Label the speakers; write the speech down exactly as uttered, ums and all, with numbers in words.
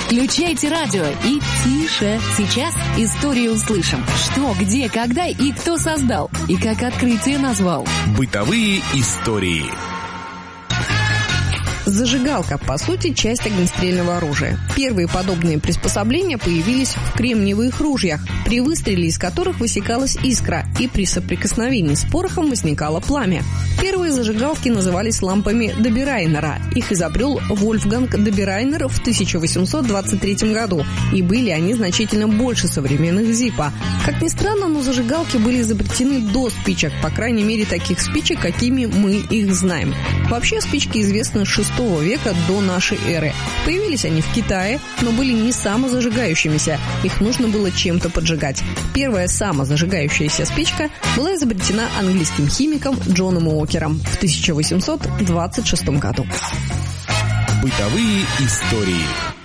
Speaker 1: Включайте радио и тише. Сейчас историю услышим. Что, где, когда и кто создал, и как открытие назвал.
Speaker 2: Бытовые истории.
Speaker 3: Зажигалка, по сути, часть огнестрельного оружия. Первые подобные приспособления появились в кремниевых ружьях, при выстреле из которых высекалась искра, и при соприкосновении с порохом возникало пламя. Первые зажигалки назывались лампами Доберайнера. Их изобрел Вольфганг Доберайнер в тысяча восемьсот двадцать третьем году, и были они значительно больше современных Зиппо. Как ни странно, но зажигалки были изобретены до спичек, по крайней мере таких спичек, какими мы их знаем. Вообще спички известны с шестого века до нашей эры. Появились они в Китае, но были не самозажигающимися. Их нужно было чем-то поджигать. Первая самозажигающаяся спичка была изобретена английским химиком Джоном Уокером в тысяча восемьсот двадцать шестом году.
Speaker 2: Бытовые истории.